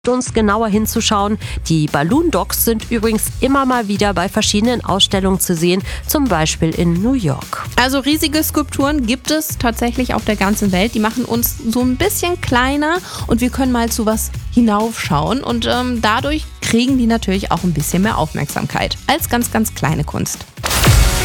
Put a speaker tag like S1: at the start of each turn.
S1: uns genauer hinzuschauen. Die Balloon Dogs sind übrigens immer mal wieder bei verschiedenen Ausstellungen zu sehen, zum Beispiel in New York.
S2: Also riesige Skulpturen gibt es tatsächlich auf der ganzen Welt. Die machen uns so ein bisschen kleiner und wir können mal zu was hinaufschauen und dadurch kriegen die natürlich auch ein bisschen mehr Aufmerksamkeit als ganz, ganz kleine Kunst.